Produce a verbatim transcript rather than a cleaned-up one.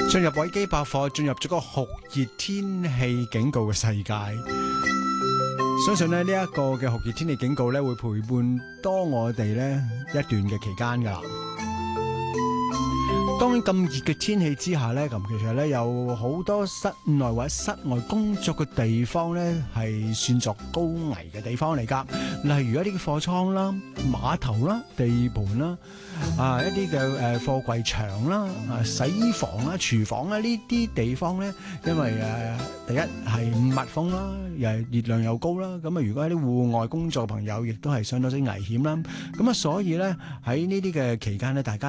進入維基百科，進入咗個酷熱天氣警告嘅世界。相信咧呢一個嘅酷熱天氣警告咧，會陪伴多我哋咧一段嘅期間噶啦。當然咁熱嘅天氣之下咧，咁其實咧有好多室內或者室外工作嘅地方咧，係算作高危嘅地方嚟噶。例如一啲嘅貨倉啦、碼頭啦、地盤啦，啊一啲嘅誒貨櫃場啦、啊洗衣房啦、廚房啦呢啲地方咧，因為誒、呃、第一係密封啦，又係熱量又高啦，咁啊如果喺啲戶外工作嘅朋友，亦都係相當之危險啦。咁啊所以咧喺呢啲嘅期間咧，大家